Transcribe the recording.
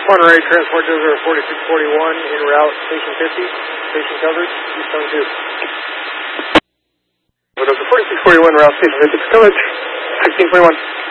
Monterey, transport Desert 4641 en route, station 50, station coverage, Keystone 2. Desert 4641, route station 50, coverage, 1621.